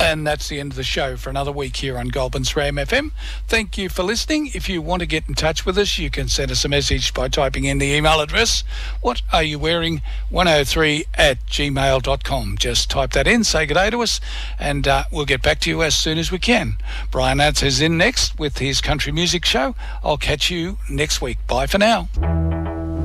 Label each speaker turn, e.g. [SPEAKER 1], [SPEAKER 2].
[SPEAKER 1] And that's the end of the show for another week here on Goulburn's Ram FM. Thank you for listening. If you want to get in touch with us, you can send us a message by typing in the email address, whatareyowearing103@gmail.com. Just type that in, say good day to us, and we'll get back to you as soon as we can. Brian Atz is in next with his country music show. I'll catch you next week. Bye for now.